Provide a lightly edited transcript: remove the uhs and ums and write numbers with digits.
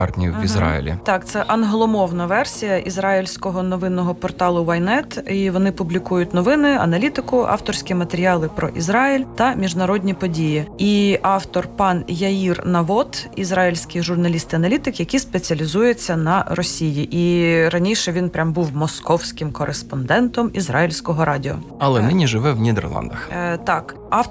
в Ізраїлі. Так, це англомовна версія ізраїльського новинного порталу Ynet, і вони публікують новини, аналітику, авторські матеріали про Ізраїль та міжнародні події. І автор пан Яїр Навот, ізраїльський журналіст-аналітик, який спеціалізується на Росії. І раніше він прям був московським кореспондентом ізраїльського радіо. Але нині живе в Нідерландах. Так.